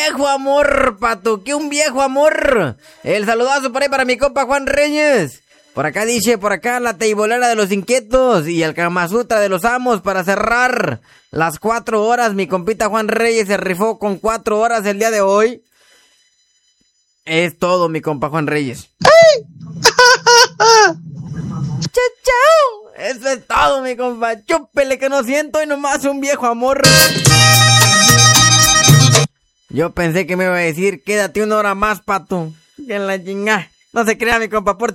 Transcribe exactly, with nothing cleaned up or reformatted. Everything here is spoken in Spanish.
viejo amor, pato, que un viejo amor. El saludazo por ahí para mi compa Juan Reyes. Por acá dice, por acá la teibolera de los inquietos y el Kama Sutra de los amos para cerrar las cuatro horas. Mi compita Juan Reyes se rifó con cuatro horas el día de hoy. Es todo, mi compa Juan Reyes. ¡Chao, chao! Eso es todo, mi compa. Chúpele que no siento y nomás un viejo amor. Yo pensé que me iba a decir, quédate una hora más, pato. Que en la chingada. No se crea, mi compa, por